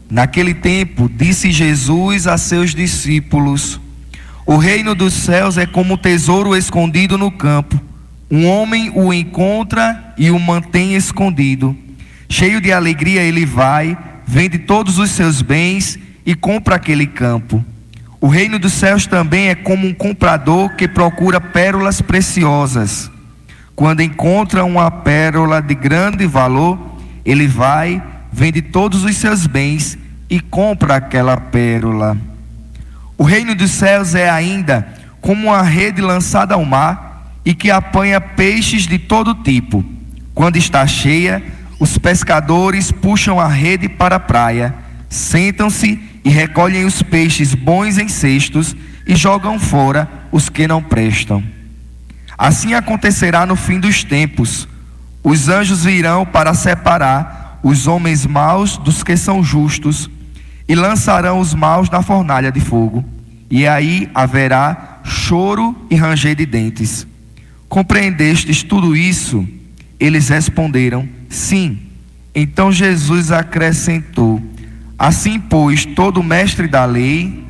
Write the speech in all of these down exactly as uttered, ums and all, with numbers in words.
Naquele tempo, disse Jesus a seus discípulos: o reino dos céus é como um tesouro escondido no campo. Um homem o encontra e o mantém escondido. Cheio de alegria ele vai, vende todos os seus bens e compra aquele campo. O reino dos céus também é como um comprador que procura pérolas preciosas. Quando encontra uma pérola de grande valor, ele vai, vende todos os seus bens e compra aquela pérola. O reino dos céus é ainda como uma rede lançada ao mar e que apanha peixes de todo tipo. Quando está cheia, os pescadores puxam a rede para a praia, sentam-se e recolhem os peixes bons em cestos e jogam fora os que não prestam. Assim acontecerá no fim dos tempos. Os anjos virão para separar os homens maus dos que são justos e lançarão os maus na fornalha de fogo. E aí haverá choro e ranger de dentes. Compreendestes tudo isso? Eles responderam: sim. Então Jesus acrescentou: assim, pois, todo mestre da lei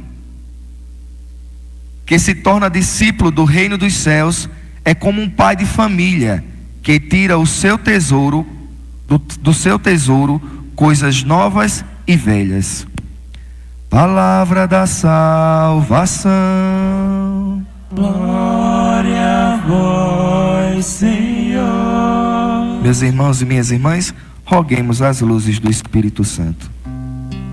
que se torna discípulo do reino dos céus é como um pai de família que tira o seu tesouro do, do seu tesouro coisas novas e velhas. Palavra da salvação. Glória a vós, Senhor. Meus irmãos e minhas irmãs, roguemos as luzes do Espírito Santo.